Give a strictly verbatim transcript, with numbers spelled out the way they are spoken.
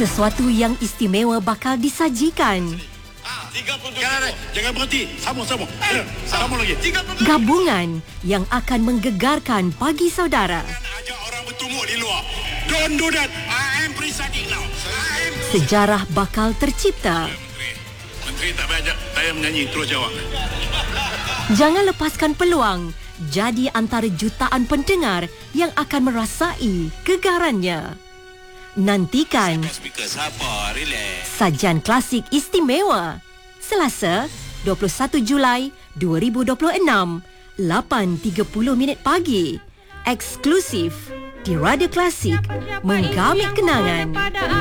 Sesuatu yang istimewa bakal disajikan. tiga puluh tujuh. Jangan, jangan berhenti. Sama-sama. Eh, sama lagi. Gabungan yang akan menggegarkan pagi saudara. Ajak orang bertumbuh di luar. Don't do that. I am presiding now. I am... Sejarah bakal tercipta. Menteri, Menteri tak payah ajak saya menyanyi. Terus jawab. Jangan lepaskan peluang jadi antara jutaan pendengar yang akan merasai kegarannya. Nantikan sajian klasik istimewa Selasa dua puluh satu Julai dua ribu dua puluh enam lapan tiga puluh minit pagi eksklusif di Radio Klasik, menggamit kenangan.